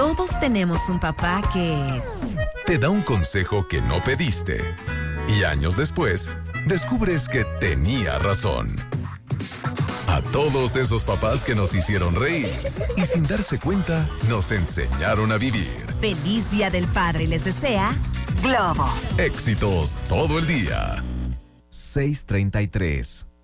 Todos tenemos un papá que te da un consejo que no pediste. Y años después, descubres que tenía razón. A todos esos papás que nos hicieron reír y sin darse cuenta, nos enseñaron a vivir. Feliz Día del Padre les desea Globo. Éxitos todo el día. 6:33